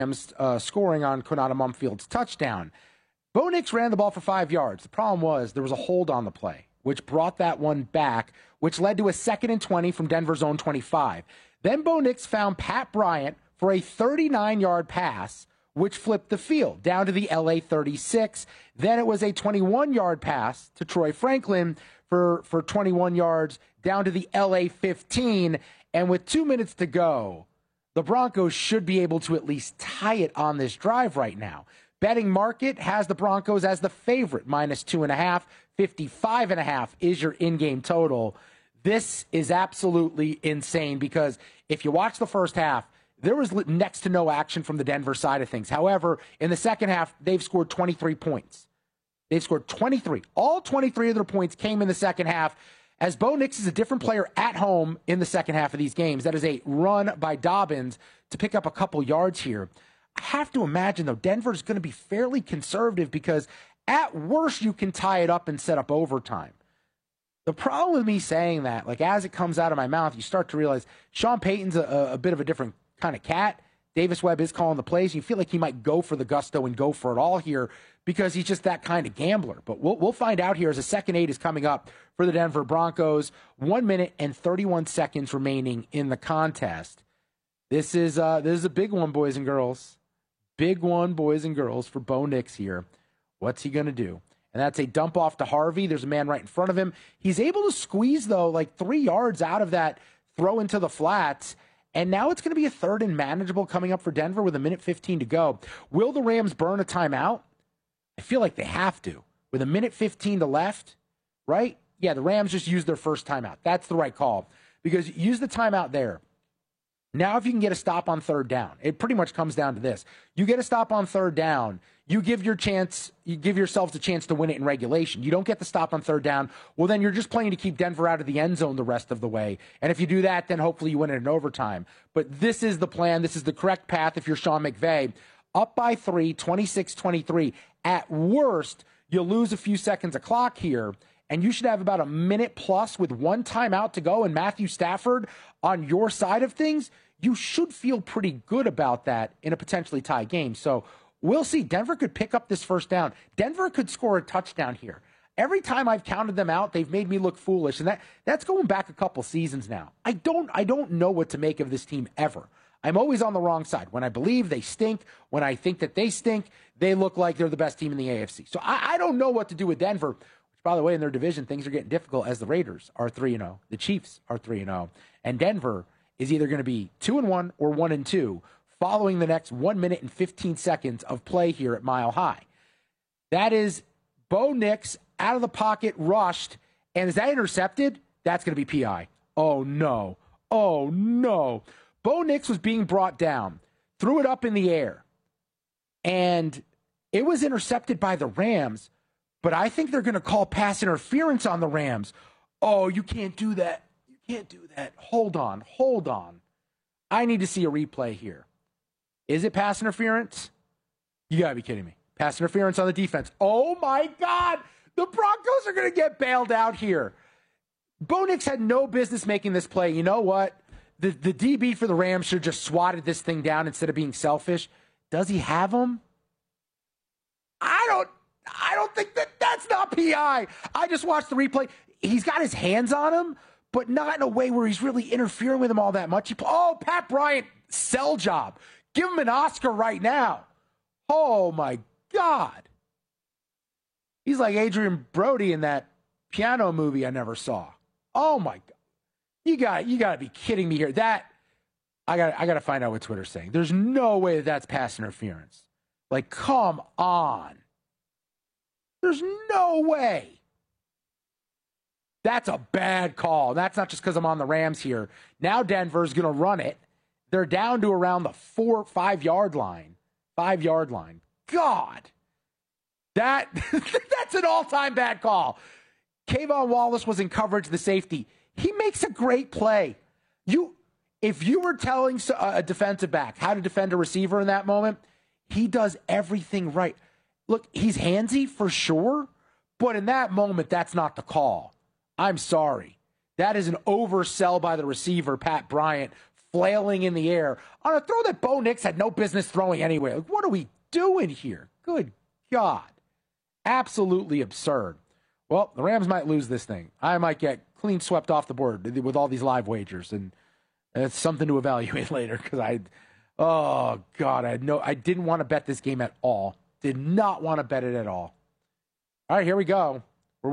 scoring on Konata Mumfield's touchdown. Bo Nix ran the ball for 5 yards. The problem was there was a hold on the play, which brought that one back, which led to a 2nd and 20 from Denver's own 25. Then Bo Nix found Pat Bryant for a 39-yard pass, which flipped the field down to the LA 36. Then it was a 21-yard pass to Troy Franklin for 21 yards down to the LA 15. And with 2 minutes to go, the Broncos should be able to at least tie it on this drive right now. Betting market has the Broncos as the favorite, -2.5. 55.5 is your in-game total. This is absolutely insane because if you watch the first half, there was next to no action from the Denver side of things. However, in the second half, they've scored 23 points. They've scored 23. All 23 of their points came in the second half. As Bo Nix is a different player at home in the second half of these games, that is a run by Dobbins to pick up a couple yards here. I have to imagine, though, Denver's going to be fairly conservative because at worst you can tie it up and set up overtime. The problem with me saying that, like as it comes out of my mouth, you start to realize Sean Payton's a bit of a different kind of cat. Davis Webb is calling the plays. You feel like he might go for the gusto and go for it all here because he's just that kind of gambler. But we'll find out here as the second 8 is coming up for the Denver Broncos. 1 minute and 31 seconds remaining in the contest. This is a big one, boys and girls. Big one, boys and girls, for Bo Nix here. What's he going to do? And that's a dump off to Harvey. There's a man right in front of him. He's able to squeeze, though, like 3 yards out of that throw into the flats. And now it's going to be a 3rd and manageable coming up for Denver with 1:15 to go. Will the Rams burn a timeout? I feel like they have to. With 1:15 to left, right? Yeah, the Rams just used their first timeout. That's the right call. Because use the timeout there. Now if you can get a stop on 3rd down, it pretty much comes down to this. You get a stop on 3rd down, you give yourselves a chance to win it in regulation. You don't get the stop on 3rd down, well, then you're just playing to keep Denver out of the end zone the rest of the way. And if you do that, then hopefully you win it in overtime. But this is the plan. This is the correct path if you're Sean McVay. Up by 3, 26-23. At worst, you'll lose a few seconds of clock here, and you should have about a minute plus with 1 timeout to go and Matthew Stafford on your side of things. You should feel pretty good about that in a potentially tie game. So we'll see. Denver could pick up this first down. Denver could score a touchdown here. Every time I've counted them out, they've made me look foolish, and that's going back a couple seasons now. I don't know what to make of this team ever. I'm always on the wrong side. When I believe they stink, when I think that they stink, they look like they're the best team in the AFC. So I don't know what to do with Denver, which, by the way, in their division, things are getting difficult as the Raiders are 3-0. The Chiefs are 3-0. And Denver is either going to be 2-1 or 1-2 following the next 1 minute and 15 seconds of play here at Mile High. That is Bo Nix out of the pocket, rushed. And is that intercepted? That's going to be PI. Oh, no. Oh, no. Bo Nix was being brought down, threw it up in the air, and it was intercepted by the Rams, but I think they're going to call pass interference on the Rams. Oh, you can't do that. You can't do that. Hold on. I need to see a replay here. Is it pass interference? You got to be kidding me. Pass interference on the defense. Oh, my God. The Broncos are going to get bailed out here. Bo Nix had no business making this play. You know what? The DB for the Rams should have just swatted this thing down instead of being selfish. Does he have him? I don't think that's not PI. I just watched the replay. He's got his hands on him, but not in a way where he's really interfering with him all that much. Pat Bryant, sell job. Give him an Oscar right now. Oh, my God. He's like Adrian Brody in that piano movie I never saw. Oh, my God. You got to be kidding me here. I got to find out what Twitter's saying. There's no way that's pass interference. Like, come on. There's no way. That's a bad call. That's not just because I'm on the Rams here. Now Denver's going to run it. They're down to around the 5 yard line. 5 yard line. God. That's an all-time bad call. Kayvon Wallace was in coverage, the safety. He makes a great play. If you were telling a defensive back how to defend a receiver in that moment, he does everything right. Look, he's handsy for sure, but in that moment, that's not the call. I'm sorry. That is an oversell by the receiver, Pat Bryant. flailing in the air on a throw that Bo Nix had no business throwing anyway. Like, what are we doing here? Good God. Absolutely absurd. Well, the Rams might lose this thing. I might get clean swept off the board with all these live wagers, and it's something to evaluate later because oh God, I didn't want to bet this game at all. Did not want to bet it at all. All right, here we go.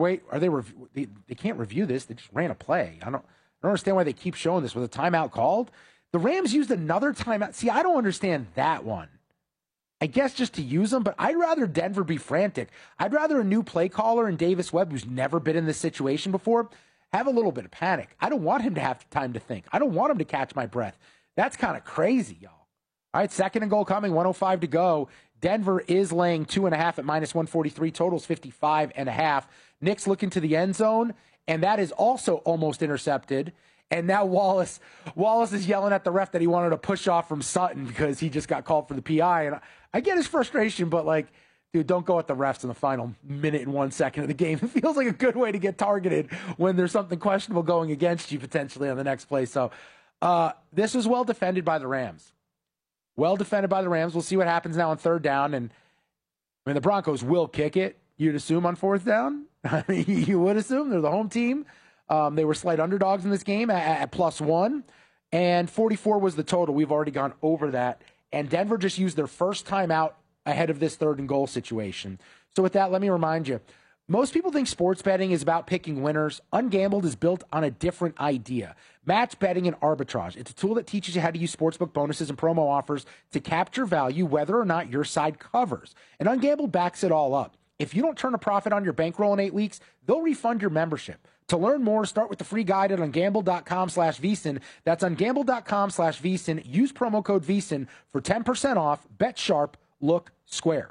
They can't review this. They just ran a play. I don't understand why they keep showing this with a timeout called. The Rams used another timeout. See, I don't understand that one. I guess just to use them, but I'd rather Denver be frantic. I'd rather a new play caller and Davis Webb, who's never been in this situation before, have a little bit of panic. I don't want him to have time to think. I don't want him to catch my breath. That's kind of crazy, y'all. All right, second and goal coming, 1:05 to go. Denver is laying 2.5 at -143. Totals 55.5. Nick's looking to the end zone, and that is also almost intercepted. And now Wallace is yelling at the ref that he wanted to push off from Sutton because he just got called for the PI. And I get his frustration, but like, dude, don't go at the refs in the final minute and 1 second of the game. It feels like a good way to get targeted when there's something questionable going against you potentially on the next play. So this was well defended by the Rams. Well defended by the Rams. We'll see what happens now on third down. And I mean, the Broncos will kick it, you'd assume, on fourth down. You would assume they're the home team. They were slight underdogs in this game at +1, and 44 was the total. We've already gone over that. And Denver just used their first time out ahead of this third and goal situation. So with that, let me remind you, most people think sports betting is about picking winners. Ungambled is built on a different idea. Match betting and arbitrage. It's a tool that teaches you how to use sportsbook bonuses and promo offers to capture value whether or not your side covers. And Ungambled backs it all up. If you don't turn a profit on your bankroll in 8 weeks, they'll refund your membership. To learn more, start with the free guide at ungamble.com/VSiN. That's ungamble.com/VSiN. Use promo code VSiN for 10% off. Bet sharp, look square.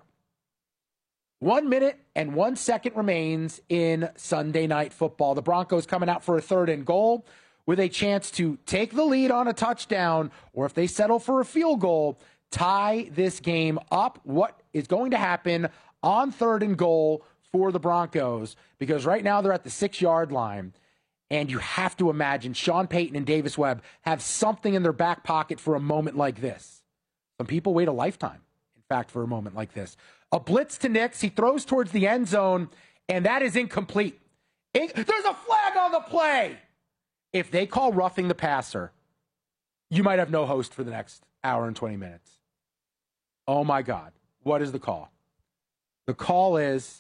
1 minute and 1 second remains in Sunday Night Football. The Broncos coming out for a third and goal with a chance to take the lead on a touchdown, or if they settle for a field goal, tie this game up. What is going to happen on third and goal for the Broncos? Because right now they're at the 6-yard line, and you have to imagine Sean Payton and Davis Webb have something in their back pocket for a moment like this. Some people wait a lifetime, in fact, for a moment like this. A blitz to Nix. He throws towards the end zone, and that is incomplete. There's a flag on the play. If they call roughing the passer, you might have no host for the next hour and 20 minutes. Oh, my God. What is the call? The call is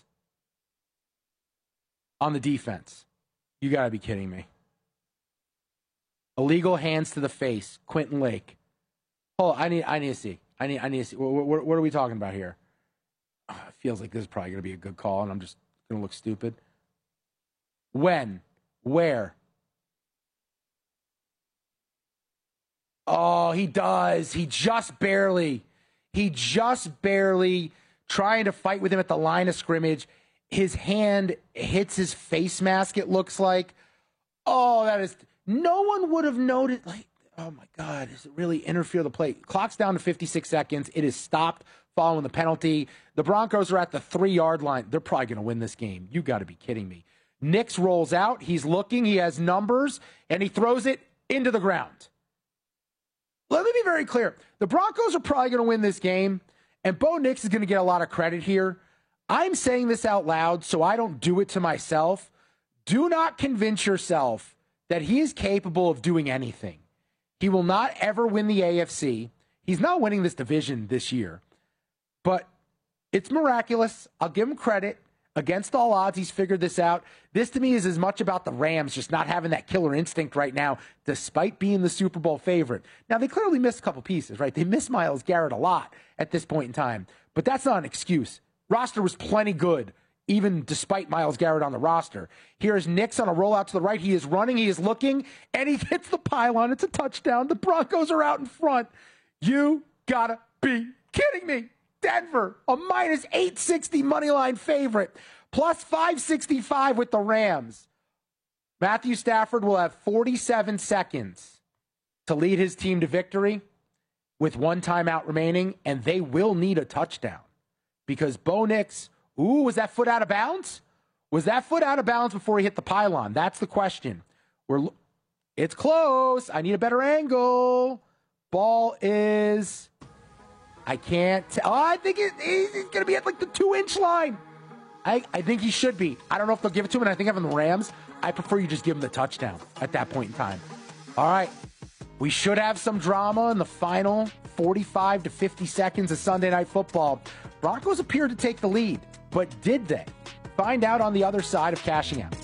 on the defense. You got to be kidding me. Illegal hands to the face. Quentin Lake. Oh, I need to see. I need to see. What are we talking about here? It feels like this is probably going to be a good call, and I'm just going to look stupid. When? Where? Oh, he does. He just barely trying to fight with him at the line of scrimmage. His hand hits his face mask, it looks like. Oh, that is, no one would have noted. Like, oh my God, does it really interfere the play? Clock's down to 56 seconds. It is stopped following the penalty. The Broncos are at the 3-yard line. They're probably going to win this game. You got to be kidding me. Nix rolls out. He's looking. He has numbers, and he throws it into the ground. Let me be very clear. The Broncos are probably going to win this game, and Bo Nix is going to get a lot of credit here. I'm saying this out loud so I don't do it to myself. Do not convince yourself that he is capable of doing anything. He will not ever win the AFC. He's not winning this division this year. But it's miraculous. I'll give him credit. Against all odds, he's figured this out. This, to me, is as much about the Rams just not having that killer instinct right now, despite being the Super Bowl favorite. Now, they clearly missed a couple pieces, right? They missed Myles Garrett a lot at this point in time. But that's not an excuse. Roster was plenty good, even despite Myles Garrett on the roster. Here's Nix on a rollout to the right. He is running. He is looking. And he hits the pylon. It's a touchdown. The Broncos are out in front. You gotta be kidding me. Denver, a -860 moneyline favorite, plus 565 with the Rams. Matthew Stafford will have 47 seconds to lead his team to victory with 1 timeout remaining, and they will need a touchdown because Bo Nix, was that foot out of bounds? Was that foot out of bounds before he hit the pylon? That's the question. It's close. I need a better angle. Ball is... I can't tell. Oh, I think he's going to be at like the 2-inch line. I think he should be. I don't know if they'll give it to him, and I think having the Rams, I prefer you just give him the touchdown at that point in time. All right. We should have some drama in the final 45 to 50 seconds of Sunday Night Football. Broncos appeared to take the lead, but did they? Find out on the other side of Cashing Out.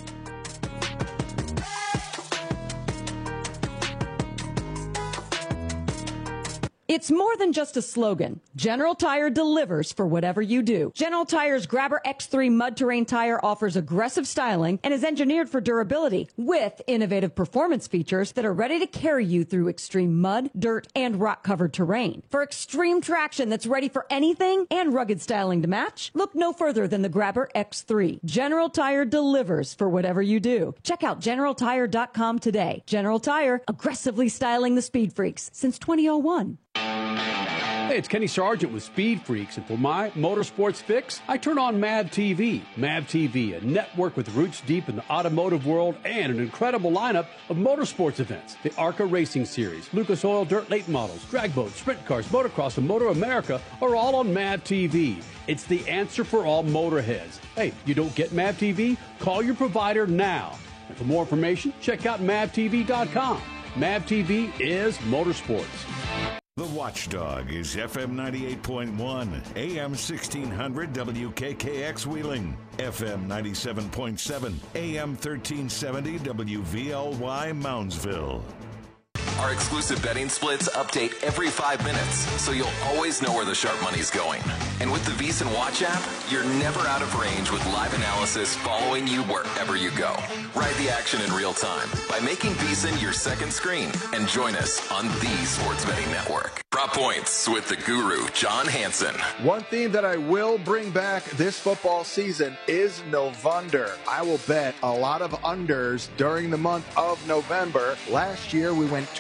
It's more than just a slogan. General Tire delivers for whatever you do. General Tire's Grabber X3 mud terrain tire offers aggressive styling and is engineered for durability with innovative performance features that are ready to carry you through extreme mud, dirt, and rock-covered terrain. For extreme traction that's ready for anything and rugged styling to match, look no further than the Grabber X3. General Tire delivers for whatever you do. Check out GeneralTire.com today. General Tire, aggressively styling the speed freaks since 2001. Hey, it's Kenny Sargent with Speed Freaks, and for my motorsports fix, I turn on MAV TV. MAV TV, a network with roots deep in the automotive world and an incredible lineup of motorsports events. The ARCA Racing Series, Lucas Oil Dirt Late Models, drag boats, sprint cars, motocross, and Motor America are all on MAV TV. It's the answer for all motorheads. Hey, you don't get MAV TV? Call your provider now. And for more information, check out MAVTV.com. MAV TV is motorsports. The Watchdog is FM 98.1, AM 1600 WKKX Wheeling, FM 97.7, AM 1370 WVLY Moundsville. Our exclusive betting splits update every 5 minutes, so you'll always know where the sharp money's going. And with the VSiN Watch app, you're never out of range with live analysis following you wherever you go. Ride the action in real time by making VSiN your second screen and join us on the Sports Betting Network. Prop Points with the guru, John Hansen. One theme that I will bring back this football season is November. I will bet a lot of unders during the month of November. Last year, we went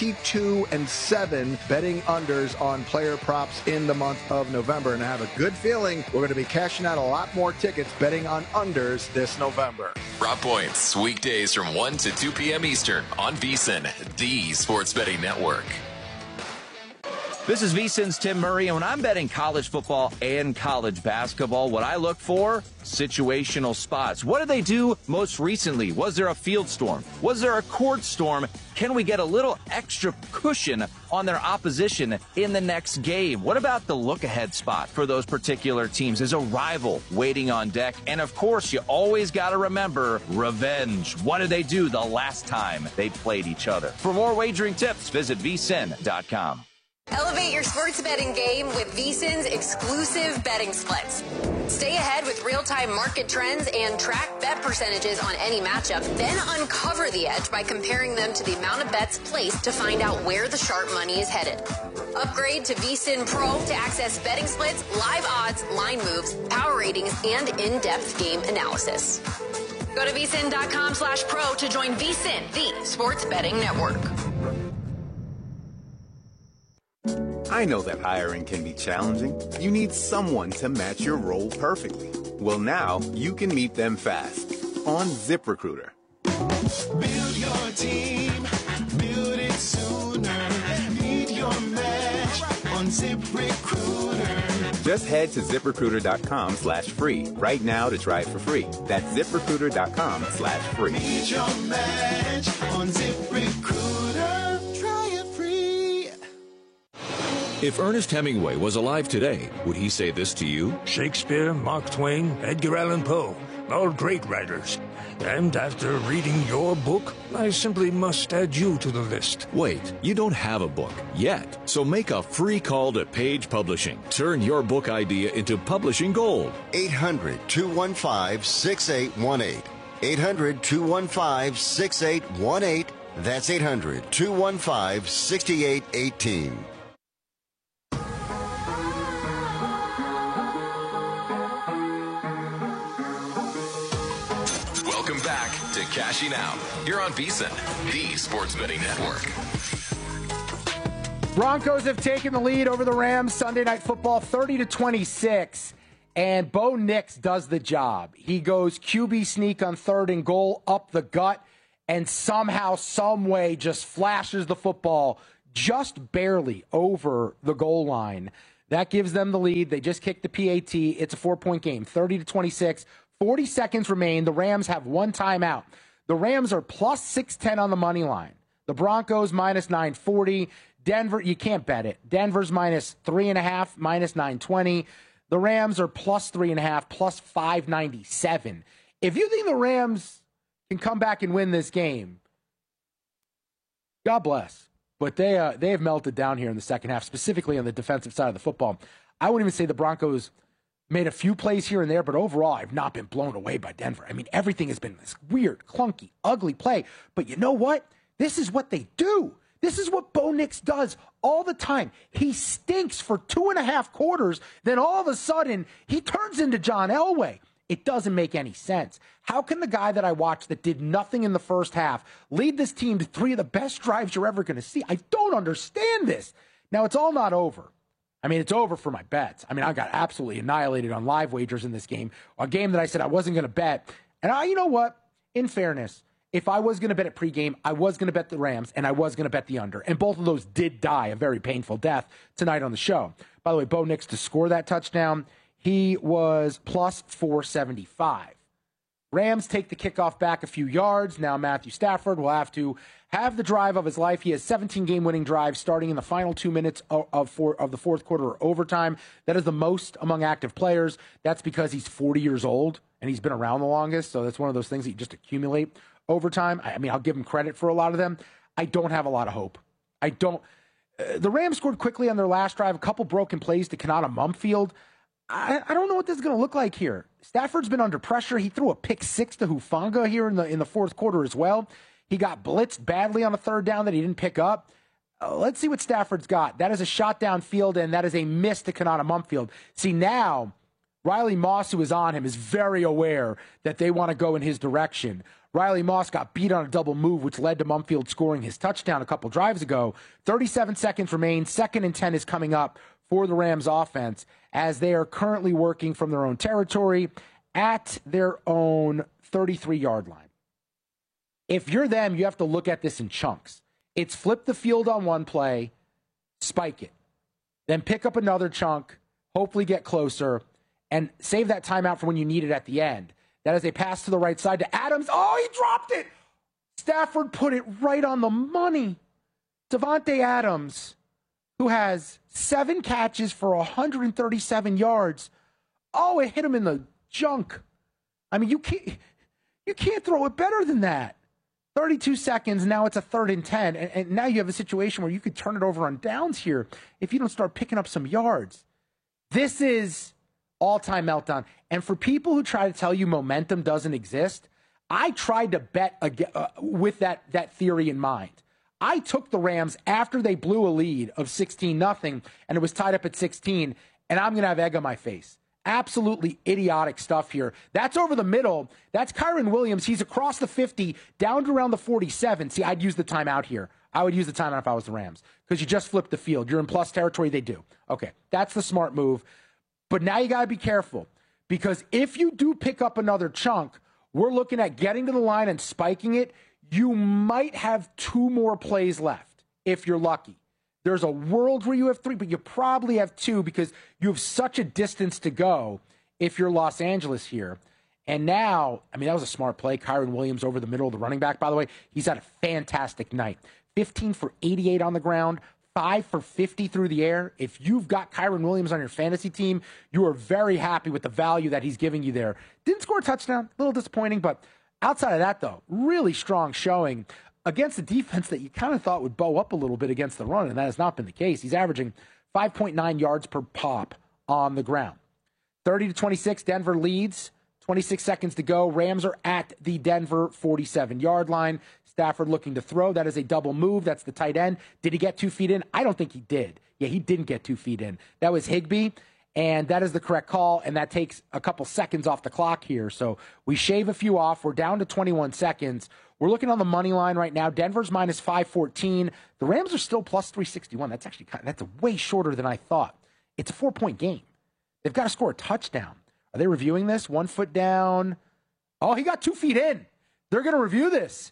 22-7 betting unders on player props in the month of November. And I have a good feeling we're going to be cashing out a lot more tickets betting on unders this November. Prop Points, weekdays from 1 to 2 p.m. Eastern on VSiN, the Sports Betting Network. This is VSiN's Tim Murray, and when I'm betting college football and college basketball, what I look for, situational spots. What did they do most recently? Was there a field storm? Was there a court storm? Can we get a little extra cushion on their opposition in the next game? What about the look-ahead spot for those particular teams? Is a rival waiting on deck? And, of course, you always got to remember revenge. What did they do the last time they played each other? For more wagering tips, visit vsin.com. Elevate your sports betting game with VSiN's exclusive betting splits. Stay ahead with real-time market trends and track bet percentages on any matchup. Then uncover the edge by comparing them to the amount of bets placed to find out where the sharp money is headed. Upgrade to VSiN Pro to access betting splits, live odds, line moves, power ratings, and in-depth game analysis. Go to vsin.com/pro to join VSiN, the sports betting network. I know that hiring can be challenging. You need someone to match your role perfectly. Well, now you can meet them fast on ZipRecruiter. Build your team, build it sooner. Meet your match on ZipRecruiter. Just head to ZipRecruiter.com/free right now to try it for free. That's ZipRecruiter.com/free. Meet your match on ZipRecruiter. Try it free. If Ernest Hemingway was alive today, would he say this to you? Shakespeare, Mark Twain, Edgar Allan Poe, all great writers. And after reading your book, I simply must add you to the list. Wait, you don't have a book yet. So make a free call to Page Publishing. Turn your book idea into publishing gold. 800-215-6818. 800-215-6818. That's 800-215-6818. Welcome back to Cashing Out. You're on VSiN, the Sports Betting Network. Broncos have taken the lead over the Rams Sunday Night Football 30-26, and Bo Nix does the job. He goes QB sneak on 3rd and goal up the gut, and somehow, some way just flashes the football just barely over the goal line. That gives them the lead. They just kicked the PAT. It's a 4-point game, 30-26. 40 seconds remain. The Rams have one timeout. The Rams are plus 610 on the money line. The Broncos minus 940. Denver, you can't bet it. Denver's minus 3.5, minus 920. The Rams are plus 3.5, plus 597. If you think the Rams can come back and win this game, God bless. But they have melted down here in the second half, specifically on the defensive side of the football. I wouldn't even say the Broncos made a few plays here and there, but overall, I've not been blown away by Denver. I mean, everything has been this weird, clunky, ugly play. But you know what? This is what they do. This is what Bo Nix does all the time. He stinks for 2.5 quarters. Then all of a sudden, he turns into John Elway. It doesn't make any sense. How can the guy that I watched that did nothing in the first half lead this team to 3 of the best drives you're ever going to see? I don't understand this. Now, it's all not over. I mean, it's over for my bets. I mean, I got absolutely annihilated on live wagers in this game, a game that I said I wasn't going to bet. And you know what? In fairness, if I was going to bet at pregame, I was going to bet the Rams, and I was going to bet the under. And both of those did die a very painful death tonight on the show. By the way, Bo Nix to score that touchdown, he was plus 475. Rams take the kickoff back a few yards. Now Matthew Stafford will have to have the drive of his life. He has 17 game-winning drives starting in the final 2 minutes of the fourth quarter or overtime. That is the most among active players. That's because he's 40 years old, and he's been around the longest, so that's one of those things that you just accumulate over time. I mean, I'll give him credit for a lot of them. I don't have a lot of hope. I don't. The Rams scored quickly on their last drive, a couple broken plays to Kanata Mumfield. I don't know what this is going to look like here. Stafford's been under pressure. He threw a pick 6 to Hufanga here in the fourth quarter as well. He got blitzed badly on a third down that he didn't pick up. Let's see what Stafford's got. That is a shot downfield, and that is a miss to Kanata Mumfield. See, now Riley Moss, who is on him, is very aware that they want to go in his direction. Riley Moss got beat on a double move, which led to Mumfield scoring his touchdown a couple drives ago. 37 seconds remain. 2nd and 10 is coming up for the Rams offense as they are currently working from their own territory at their own 33-yard line. If you're them, you have to look at this in chunks. It's flip the field on one play, spike it, then pick up another chunk, hopefully get closer, and save that timeout for when you need it at the end. That is a pass to the right side to Adams. Oh, he dropped it. Stafford put it right on the money. Davante Adams, who has 7 catches for 137 yards. Oh, it hit him in the junk. I mean, you can't throw it better than that. 32 seconds, now it's a 3rd and 10. And now you have a situation where you could turn it over on downs here if you don't start picking up some yards. This is all-time meltdown. And for people who try to tell you momentum doesn't exist, I tried to bet with that theory in mind. I took the Rams after they blew a lead of 16-0, and it was tied up at 16, and I'm going to have egg on my face. Absolutely idiotic stuff here. That's over the middle. That's Kyren Williams. He's across the 50, down to around the 47. See, I'd use the timeout here. I would use the timeout if I was the Rams because you just flipped the field. You're in plus territory. They do. Okay, that's the smart move. But now you got to be careful because if you do pick up another chunk, we're looking at getting to the line and spiking it. You might have 2 more plays left if you're lucky. There's a world where you have 3, but you probably have 2 because you have such a distance to go if you're Los Angeles here. And now, I mean, that was a smart play. Kyren Williams over the middle of the running back, by the way. He's had a fantastic night. 15 for 88 on the ground, 5 for 50 through the air. If you've got Kyren Williams on your fantasy team, you are very happy with the value that he's giving you there. Didn't score a touchdown, a little disappointing, but outside of that, though, really strong showing against a defense that you kind of thought would bow up a little bit against the run, and that has not been the case. He's averaging 5.9 yards per pop on the ground. 30-26, Denver leads. 26 seconds to go. Rams are at the Denver 47-yard line. Stafford looking to throw. That is a double move. That's the tight end. Did he get 2 feet in? I don't think he did. Yeah, he didn't get 2 feet in. That was Higbee, and that is the correct call, and that takes a couple seconds off the clock here. So we shave a few off. We're down to 21 seconds. We're looking on the money line right now. Denver's minus 514. The Rams are still plus 361. That's actually that's way shorter than I thought. It's a 4-point game. They've got to score a touchdown. Are they reviewing this? 1 foot down. Oh, he got 2 feet in. They're going to review this.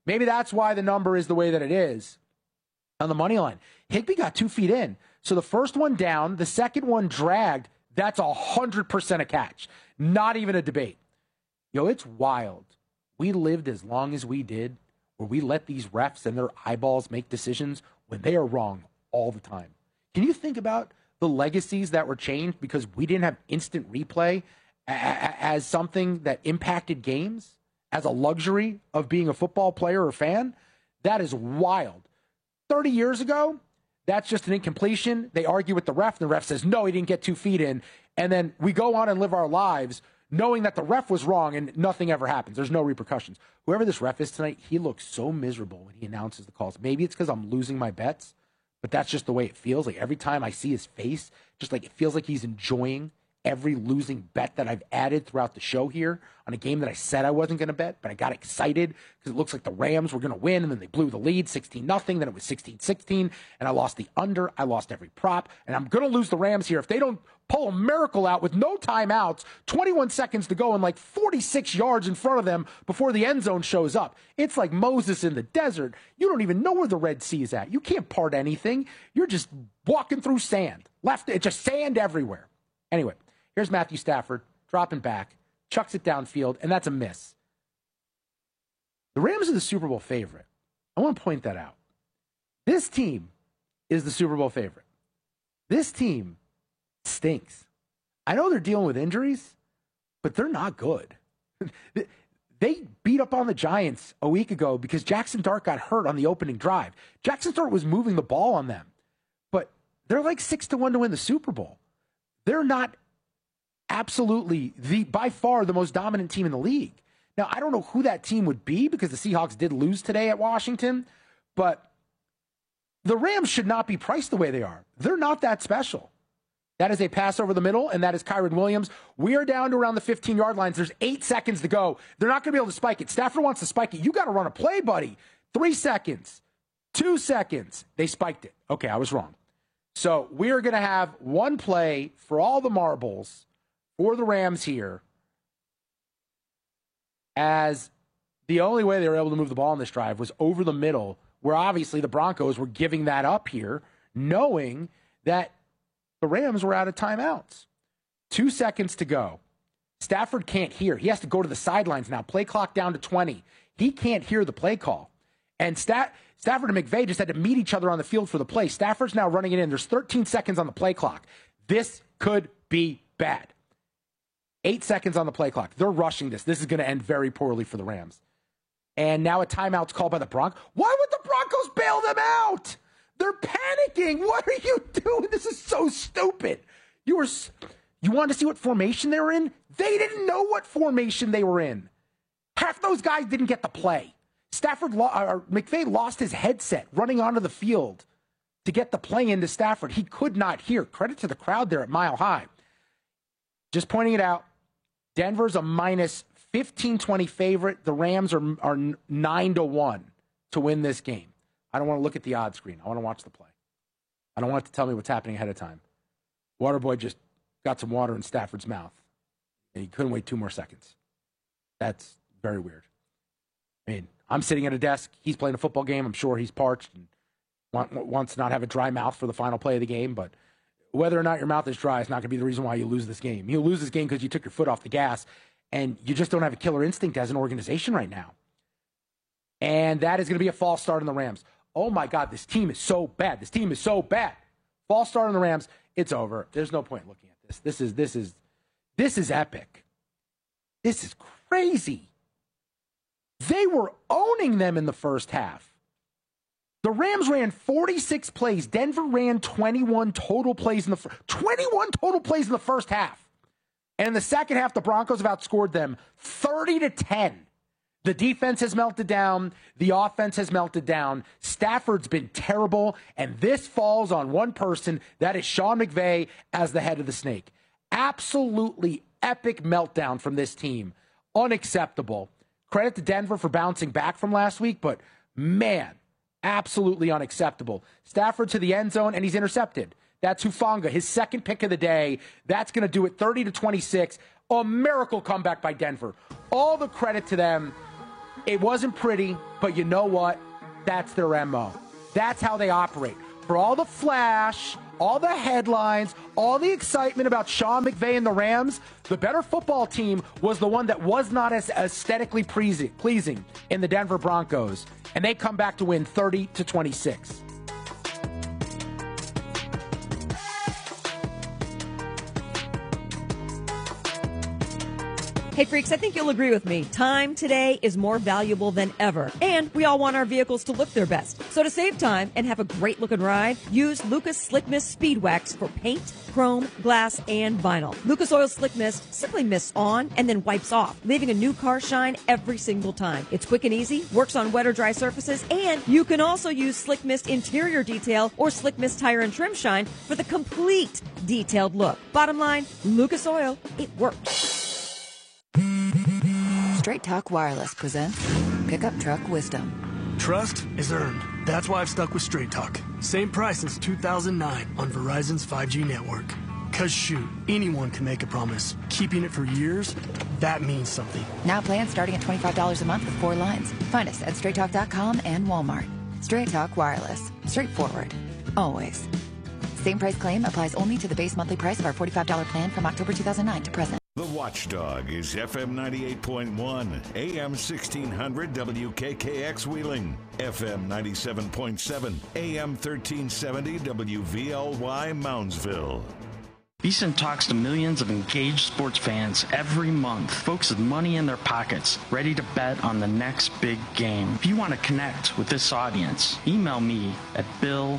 Maybe that's why the number is the way that it is on the money line. Higbee got 2 feet in. So the first one down, the second one dragged. That's 100% a catch. Not even a debate. Yo, it's wild. We lived as long as we did where we let these refs and their eyeballs make decisions when they are wrong all the time. Can you think about the legacies that were changed because we didn't have instant replay as something that impacted games, as a luxury of being a football player or fan? That is wild. 30 years ago, that's just an incompletion. They argue with the ref, and the ref says, no, he didn't get 2 feet in. And then we go on and live our lives knowing that the ref was wrong and nothing ever happens. There's no repercussions. Whoever this ref is tonight, he looks so miserable when he announces the calls. Maybe it's because I'm losing my bets, but that's just the way it feels. Like every time I see his face, just like it feels like he's enjoying every losing bet that I've added throughout the show here on a game that I said I wasn't going to bet, but I got excited because it looks like the Rams were going to win, and then they blew the lead 16-0, then it was 16-16, and I lost the under. I lost every prop, and I'm going to lose the Rams here if they don't pull a miracle out with no timeouts, 21 seconds to go, and like 46 yards in front of them before the end zone shows up. It's like Moses in the desert. You don't even know where the Red Sea is at. You can't part anything. You're just walking through sand. It's just sand everywhere. Anyway, here's Matthew Stafford dropping back, chucks it downfield, and that's a miss. The Rams are the Super Bowl favorite. I want to point that out. This team is the Super Bowl favorite. This team stinks. I know they're dealing with injuries, but they're not good. They beat up on the Giants a week ago because Jackson Dart got hurt on the opening drive. Jackson Dart was moving the ball on them, but they're like 6-1 to win the Super Bowl. They're not absolutely by far the most dominant team in the league. Now, I don't know who that team would be because the Seahawks did lose today at Washington, but the Rams should not be priced the way they are. They're not that special. That is a pass over the middle, and that is Kyren Williams. We are down to around the 15-yard lines. There's 8 seconds to go. They're not going to be able to spike it. Stafford wants to spike it. You got to run a play, buddy. 3 seconds. 2 seconds. They spiked it. Okay, I was wrong. So we are going to have one play for all the marbles for the Rams here, as the only way they were able to move the ball on this drive was over the middle, where obviously the Broncos were giving that up here, knowing that the Rams were out of timeouts. 2 seconds to go. Stafford can't hear. He has to go to the sidelines now. Play clock down to 20. He can't hear the play call. And Stafford and McVay just had to meet each other on the field for the play. Stafford's now running it in. There's 13 seconds on the play clock. This could be bad. 8 seconds on the play clock. They're rushing this. This is going to end very poorly for the Rams. And now a timeout's called by the Broncos. Why would the Broncos bail them out? They're panicking. What are you doing? This is so stupid. You wanted to see what formation they were in? They didn't know what formation they were in. Half those guys didn't get the play. McVay lost his headset running onto the field to get the play into Stafford. He could not hear. Credit to the crowd there at Mile High. Just pointing it out, Denver's a minus 15-20 favorite. The Rams are 9-1 to win this game. I don't want to look at the odds screen. I want to watch the play. I don't want it to tell me what's happening ahead of time. Waterboy just got some water in Stafford's mouth, and he couldn't wait 2 more seconds. That's very weird. I mean, I'm sitting at a desk. He's playing a football game. I'm sure he's parched and wants to not have a dry mouth for the final play of the game, but whether or not your mouth is dry is not going to be the reason why you lose this game. You'll lose this game because you took your foot off the gas, and you just don't have a killer instinct as an organization right now. And that is going to be a false start on the Rams. Oh, my God, this team is so bad. This team is so bad. False start on the Rams. It's over. There's no point looking at this. This is epic. This is crazy. They were owning them in the first half. The Rams ran 46 plays. Denver ran 21 total plays in the first half. And in the second half, the Broncos have outscored them 30-10. The defense has melted down. The offense has melted down. Stafford's been terrible, and this falls on one person. That is Sean McVay as the head of the snake. Absolutely epic meltdown from this team. Unacceptable. Credit to Denver for bouncing back from last week, but man, absolutely unacceptable. Stafford to the end zone, and he's intercepted. That's Hufanga, his second pick of the day. That's going to do it 30-26. A miracle comeback by Denver. All the credit to them. It wasn't pretty, but you know what? That's their MO. That's how they operate. For all the flash, all the headlines, all the excitement about Sean McVay and the Rams, the better football team was the one that was not as aesthetically pleasing in the Denver Broncos. And they come back to win 30-26. Hey, freaks, I think you'll agree with me. Time today is more valuable than ever, and we all want our vehicles to look their best. So to save time and have a great-looking ride, use Lucas Slick Mist Speed Wax for paint, chrome, glass, and vinyl. Lucas Oil Slick Mist simply mists on and then wipes off, leaving a new car shine every single time. It's quick and easy, works on wet or dry surfaces, and you can also use Slick Mist Interior Detail or Slick Mist Tire and Trim Shine for the complete detailed look. Bottom line, Lucas Oil, it works. Straight Talk Wireless presents Pickup Truck Wisdom. Trust is earned. That's why I've stuck with Straight Talk. Same price since 2009 on Verizon's 5G network. Cause shoot, anyone can make a promise. Keeping it for years, that means something. Now plans starting at $25 a month with 4 lines. Find us at straighttalk.com and Walmart. Straight Talk Wireless. Straightforward. Always. Same price claim applies only to the base monthly price of our $45 plan from October 2009 to present. The Watchdog is FM 98.1, AM 1600 WKKX Wheeling, FM 97.7, AM 1370 WVLY Moundsville. VSiN talks to millions of engaged sports fans every month, folks with money in their pockets, ready to bet on the next big game. If you want to connect with this audience, email me at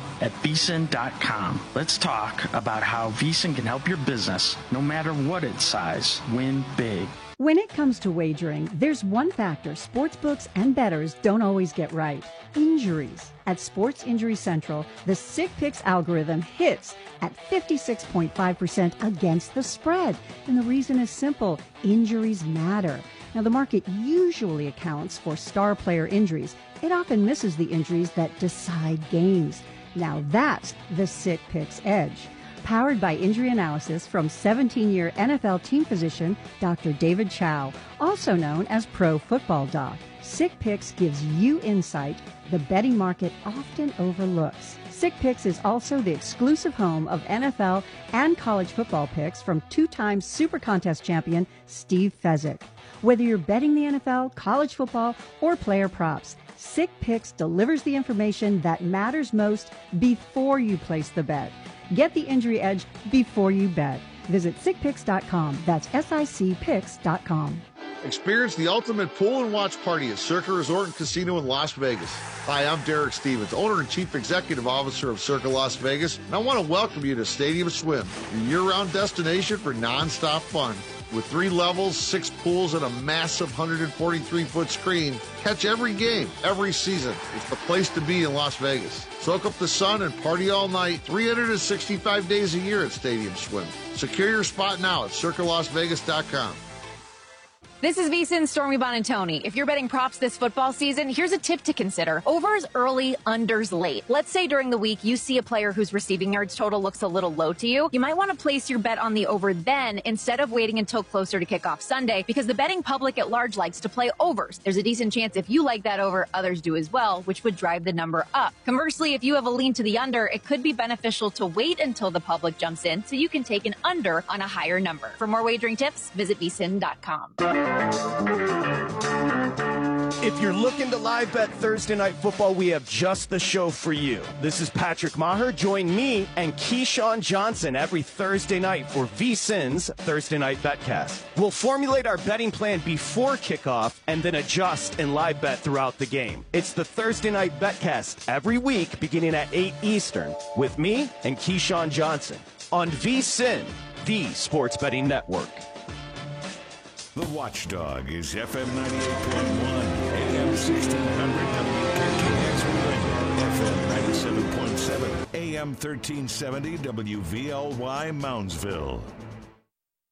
bill@vsin.com. Let's talk about how VSiN can help your business, no matter what its size, win big. When it comes to wagering, there's one factor sportsbooks and bettors don't always get right: injuries. At Sports Injury Central, the Sick Picks algorithm hits at 56.5% against the spread. And the reason is simple: injuries matter. Now, the market usually accounts for star player injuries. It often misses the injuries that decide games. Now, that's the Sick Picks edge. Powered by injury analysis from 17-year NFL team physician Dr. David Chow, also known as Pro Football Doc. Sick Picks gives you insight the betting market often overlooks. Sick Picks is also the exclusive home of NFL and college football picks from 2-time Super Contest champion Steve Fezzik. Whether you're betting the NFL, college football, or player props, Sick Picks delivers the information that matters most before you place the bet. Get the injury edge before you bet. Visit sickpicks.com. That's SICPicks.com. Experience the ultimate pool and watch party at Circa Resort and Casino in Las Vegas. Hi, I'm Derek Stevens, owner and chief executive officer of Circa Las Vegas, and I want to welcome you to Stadium Swim, your year-round destination for nonstop fun. With 3 levels, 6 pools, and a massive 143-foot screen, catch every game, every season. It's the place to be in Las Vegas. Soak up the sun and party all night, 365 days a year at Stadium Swim. Secure your spot now at CircaLasVegas.com. This is VSiN's Stormy Bonantoni. If you're betting props this football season, here's a tip to consider. Overs early, unders late. Let's say during the week you see a player whose receiving yards total looks a little low to you. You might want to place your bet on the over then instead of waiting until closer to kickoff Sunday, because the betting public at large likes to play overs. There's a decent chance if you like that over, others do as well, which would drive the number up. Conversely, if you have a lean to the under, it could be beneficial to wait until the public jumps in so you can take an under on a higher number. For more wagering tips, visit vsin.com. If you're looking to live bet Thursday Night Football, we have just the show for you. This is Patrick Maher. Join me and Keyshawn Johnson every Thursday night for VSiN's Thursday Night Betcast. We'll formulate our betting plan before kickoff and then adjust and live bet throughout the game. It's the Thursday Night Betcast every week beginning at 8 Eastern with me and Keyshawn Johnson on VSiN, the sports betting network. The Watchdog is FM 98.1, AM 1600 WKKX Wheeling, FM 97.7, AM 1370 WVLY Moundsville.